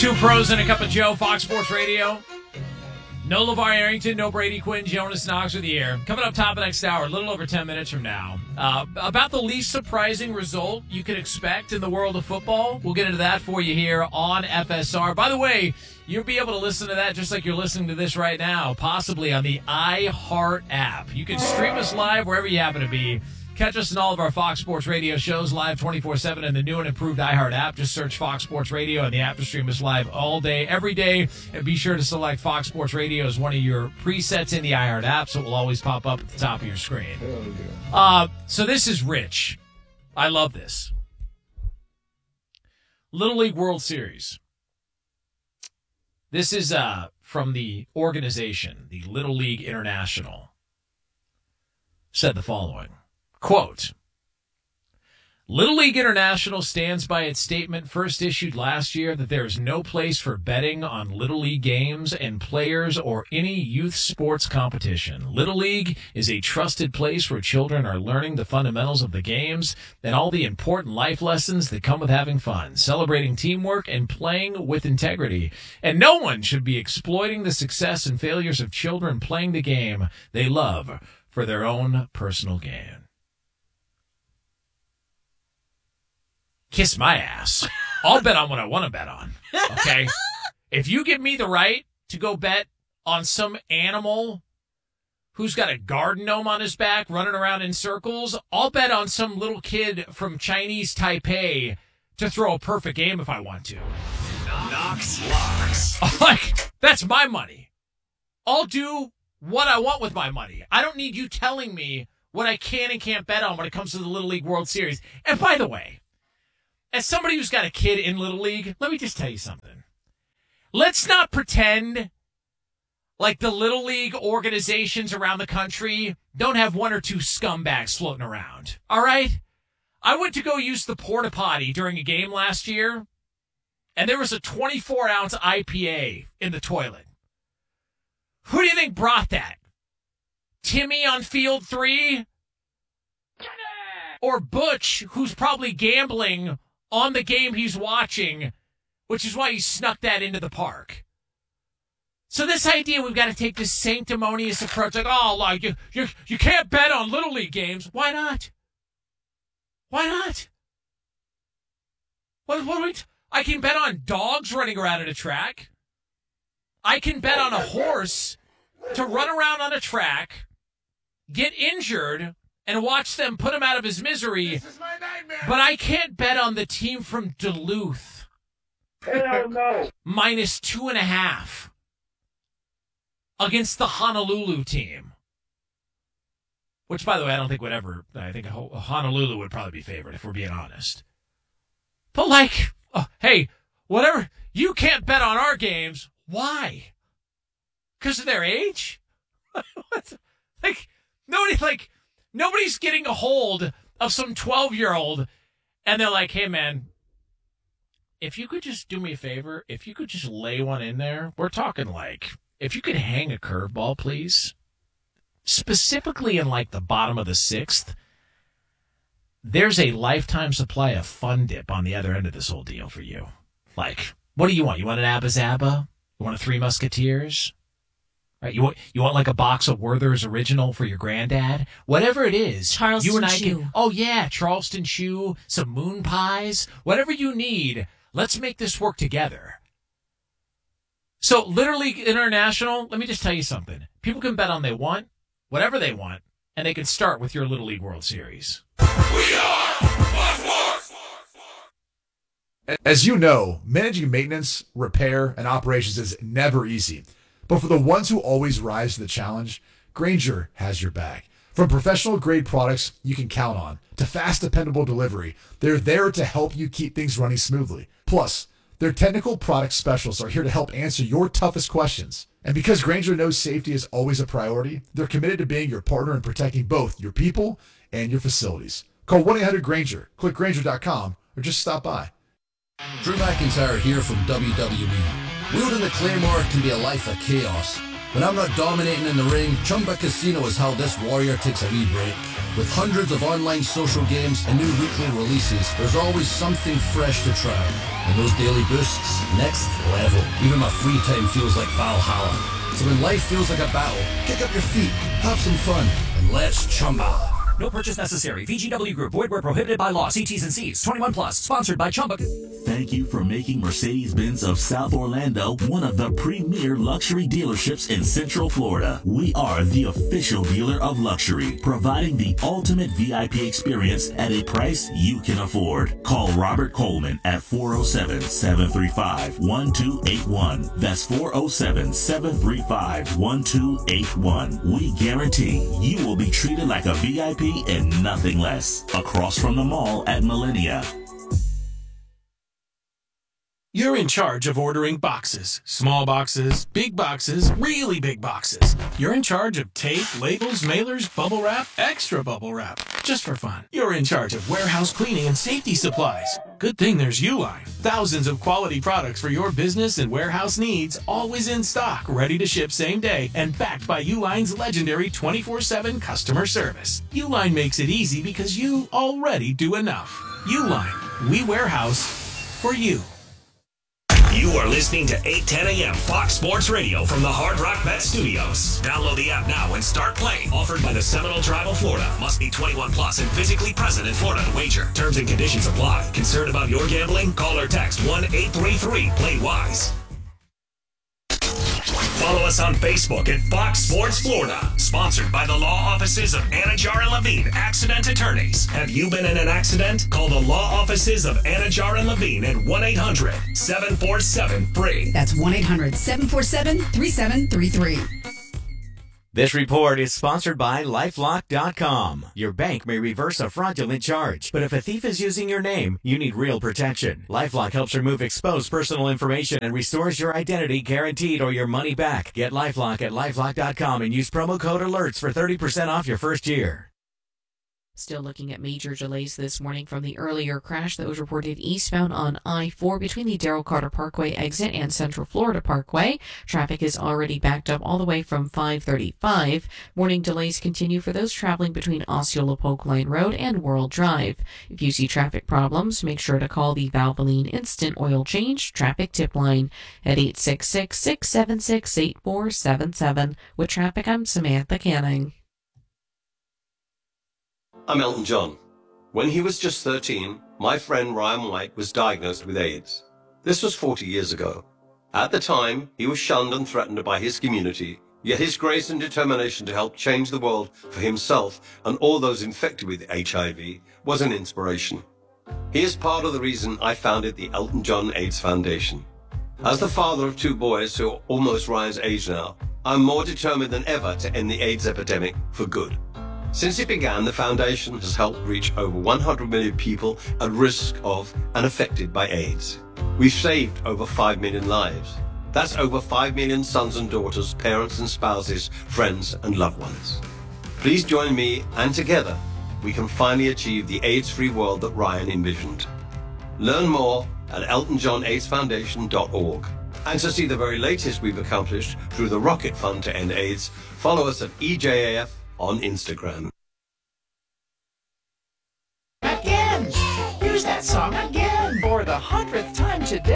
Two pros and a cup of Joe, Fox Sports Radio. No LeVar Arrington, no Brady Quinn, Jonas Knox with you here. Coming up top of next hour, a little over 10 minutes from now. About the least surprising result you could expect in the world of football. We'll get into that for you here on FSR. By the way, you'll be able to listen to that just like you're listening to this right now, possibly on the iHeart app. You can stream us live wherever you happen to be. Catch us in all of our Fox Sports Radio shows live 24/7 in the new and improved iHeart app. Just search Fox Sports Radio on the app to stream us live all day, every day. And be sure to select Fox Sports Radio as one of your presets in the iHeart app, so it will always pop up at the top of your screen. So this is rich. I love this. Little League World Series. This is from the organization, the Little League International. Said the following. Quote, Little League International stands by its statement first issued last year that there is no place for betting on Little League games and players or any youth sports competition. Little League is a trusted place where children are learning the fundamentals of the games and all the important life lessons that come with having fun, celebrating teamwork, and playing with integrity. And no one should be exploiting the success and failures of children playing the game they love for their own personal gain. Kiss my ass. I'll bet on what I want to bet on. Okay? If you give me the right to go bet on some animal who's got a garden gnome on his back running around in circles, I'll bet on some little kid from Chinese Taipei to throw a perfect game if I want to. Knox Locks. Like, that's my money. I'll do what I want with my money. I don't need you telling me what I can and can't bet on when it comes to the Little League World Series. And by the way, as somebody who's got a kid in Little League, let me just tell you something. Let's not pretend like the Little League organizations around the country don't have one or two scumbags floating around. All right? I went to go use the porta potty during a game last year, and there was a 24-ounce IPA in the toilet. Who do you think brought that? Timmy on field 3? Or Butch, who's probably gambling on the game he's watching, which is why he snuck that into the park. So this idea we've got to take this sanctimonious approach, like, oh, like you can't bet on Little League games. Why not? Why not? I can bet on dogs running around at a track. I can bet on a horse to run around on a track, get injured, and watch them put him out of his misery. This is my nightmare. But I can't bet on the team from Duluth. Hell no. Minus 2.5 against the Honolulu team. Which, by the way, I don't think would ever. I think Honolulu would probably be favored, if we're being honest. But hey, whatever. You can't bet on our games. Why? Because of their age? Nobody's getting a hold of some 12-year-old, and they're like, hey, man, if you could just do me a favor, if you could just lay one in there, we're talking if you could hang a curveball, please, specifically in the bottom of the 6th, there's a lifetime supply of Fun Dip on the other end of this whole deal for you. What do you want? You want an Abba Zaba? You want a Three Musketeers? Right, you want a box of Werther's Original for your granddad? Whatever it is. Charleston Chew. Oh, yeah, Charleston Chew, some moon pies. Whatever you need, let's make this work together. So, Little League International, let me just tell you something. People can bet on whatever they want, and they can start with your Little League World Series. We are Fox Sports. As you know, managing maintenance, repair, and operations is never easy. But for the ones who always rise to the challenge, Grainger has your back. From professional-grade products you can count on to fast, dependable delivery, they're there to help you keep things running smoothly. Plus, their technical product specialists are here to help answer your toughest questions. And because Grainger knows safety is always a priority, they're committed to being your partner in protecting both your people and your facilities. Call 1-800-GRAINGER, click Grainger.com, or just stop by. Drew McIntyre here from WWE. Wielding the Claymore can be a life of chaos, When I'm not dominating in the ring, Chumba Casino is how this warrior takes a wee break. With hundreds of online social games and new weekly releases, there's always something fresh to try. And those daily boosts, next level. Even my free time feels like Valhalla. So when life feels like a battle, kick up your feet, have some fun, and let's Chumba. No purchase necessary. VGW Group. Void where prohibited by law. See T's and C's. 21 plus. Sponsored by Chumba. Thank you for making Mercedes-Benz of South Orlando one of the premier luxury dealerships in Central Florida. We are the official dealer of luxury, providing the ultimate VIP experience at a price you can afford. Call Robert Coleman at 407-735-1281. That's 407-735-1281. We guarantee you will be treated like a VIP and nothing less. Across from the mall at Millennia. You're in charge of ordering boxes. Small boxes, big boxes, really big boxes. You're in charge of tape, labels, mailers, bubble wrap, extra bubble wrap. Just for fun. You're in charge of warehouse cleaning and safety supplies. Good thing there's Uline. Thousands of quality products for your business and warehouse needs, always in stock, ready to ship same day, and backed by Uline's legendary 24/7 customer service. Uline makes it easy because you already do enough. Uline. We warehouse for you. You are listening to 8:10 a.m. Fox Sports Radio from the Hard Rock Bet Studios. Download the app now and start playing. Offered by the Seminole Tribe of Florida. Must be 21 plus and physically present in Florida to wager. Terms and conditions apply. Concerned about your gambling? Call or text 1-833-PLAY-WISE. Follow us on Facebook at Fox Sports Florida. Sponsored by the law offices of Anajar and Levine, accident attorneys. Have you been in an accident? Call the law offices of Anajar and Levine at 1-800-747-FREE. That's 1-800-747-3733. This report is sponsored by LifeLock.com. Your bank may reverse a fraudulent charge, but if a thief is using your name, you need real protection. LifeLock helps remove exposed personal information and restores your identity guaranteed or your money back. Get LifeLock at LifeLock.com and use promo code ALERTS for 30% off your first year. Still looking at major delays this morning from the earlier crash that was reported eastbound on I-4 between the Darrell Carter Parkway exit and Central Florida Parkway. Traffic is already backed up all the way from 535. Morning delays continue for those traveling between Osceola Polk Line Road and World Drive. If you see traffic problems, make sure to call the Valvoline Instant Oil Change Traffic Tip Line at 866-676-8477. With traffic, I'm Samantha Canning. I'm Elton John. When he was just 13, my friend Ryan White was diagnosed with AIDS. This was 40 years ago. At the time, he was shunned and threatened by his community, yet his grace and determination to help change the world for himself and all those infected with HIV was an inspiration. He is part of the reason I founded the Elton John AIDS Foundation. As the father of two boys who are almost Ryan's age now, I'm more determined than ever to end the AIDS epidemic for good. Since it began, the foundation has helped reach over 100 million people at risk of and affected by AIDS. We've saved over 5 million lives. That's over 5 million sons and daughters, parents and spouses, friends and loved ones. Please join me, and together we can finally achieve the AIDS-free world that Ryan envisioned. Learn more at eltonjohnaidsfoundation.org. And to see the very latest we've accomplished through the Rocket Fund to End AIDS, follow us at EJAF on Instagram. Again! Here's that song again for the 100th time today.